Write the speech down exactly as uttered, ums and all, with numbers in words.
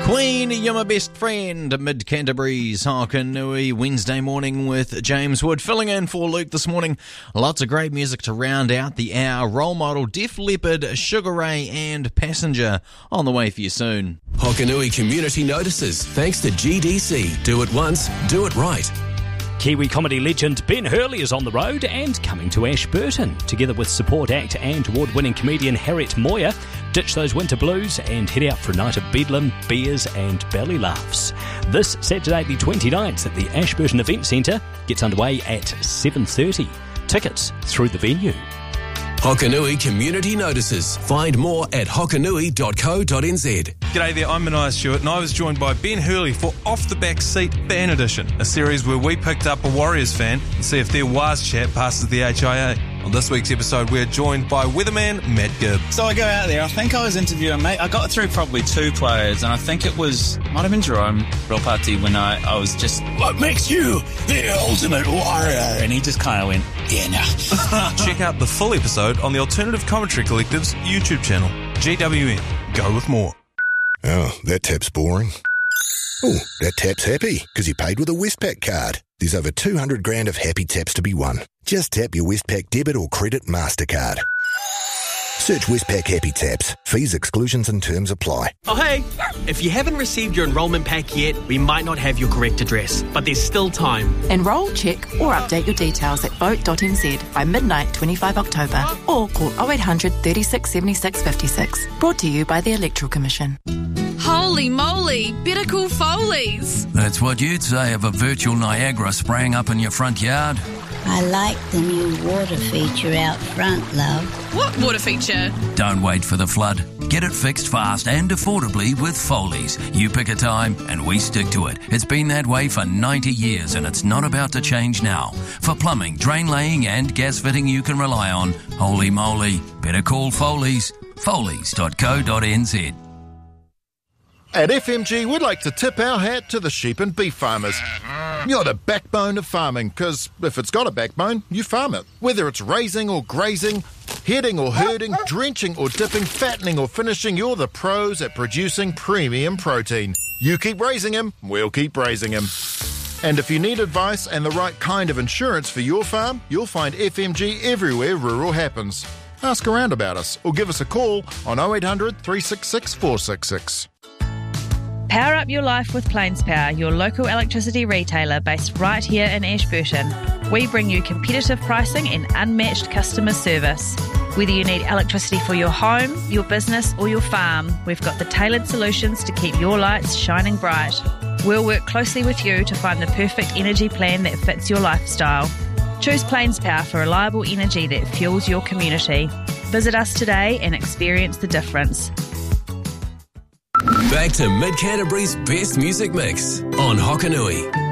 Queen, you're my best friend. Mid Canterbury's Hokanui Wednesday morning with James Wood. Filling in for Luke this morning. Lots of great music to round out the hour. Role Model, Def Leppard, Sugar Ray and Passenger on the way for you soon. Hokanui Community Notices. Thanks to G D C. Do it once, do it right. Kiwi comedy legend Ben Hurley is on the road and coming to Ashburton. Together with support act and award-winning comedian Harriet Moyer, ditch those winter blues and head out for a night of bedlam, beers and belly laughs. This Saturday the twenty-ninth at the Ashburton Event Centre gets underway at seven thirty. Tickets through the venue. Hokanui Community Notices. Find more at hokanui dot co dot n z. G'day there, I'm Mania Stewart and I was joined by Ben Hurley for Off the Back Seat Fan Edition, a series where we picked up a Warriors fan and see if their Waz chat passes the H I A. On this week's episode, we're joined by weatherman Matt Gibb. So I go out there, I think I was interviewing, mate, I got through probably two players, and I think it was, might have been Jerome Ropati when I, I was just, what makes you the ultimate warrior? And he just kind of went, yeah, no. Check out the full episode on the Alternative Commentary Collective's YouTube channel. G W N. Go with more. Oh, that tap's boring. Oh, that tap's happy because he paid with a Westpac card. There's over two hundred grand of happy taps to be won. Just tap your Westpac debit or credit MasterCard. Search Westpac Happy Taps. Fees, exclusions and terms apply. Oh hey, if you haven't received your enrolment pack yet, we might not have your correct address, but there's still time. Enrol, check or update your details at vote dot n z by midnight twenty-fifth of October or call oh eight hundred, thirty-six, seventy-six, fifty-six. Brought to you by the Electoral Commission. Holy moly, better call Foley's. That's what you'd say of a virtual Niagara spraying up in your front yard. I like the new water feature out front, love. What water feature? Don't wait for the flood. Get it fixed fast and affordably with Foley's. You pick a time and we stick to it. It's been that way for ninety years and it's not about to change now. For plumbing, drain laying and gas fitting you can rely on, holy moly, better call Foley's. Foley's dot co dot n z. At F M G, we'd like to tip our hat to the sheep and beef farmers. You're the backbone of farming, because if it's got a backbone, you farm it. Whether it's raising or grazing, heading or herding, drenching or dipping, fattening or finishing, you're the pros at producing premium protein. You keep raising him, we'll keep raising him. And if you need advice and the right kind of insurance for your farm, you'll find F M G everywhere rural happens. Ask around about us or give us a call on oh eight hundred, three six six, four six six. Power up your life with Plains Power, your local electricity retailer based right here in Ashburton. We bring you competitive pricing and unmatched customer service. Whether you need electricity for your home, your business or your farm, we've got the tailored solutions to keep your lights shining bright. We'll work closely with you to find the perfect energy plan that fits your lifestyle. Choose Plains Power for reliable energy that fuels your community. Visit us today and experience the difference. Back to Mid Canterbury's best music mix on Hokanui.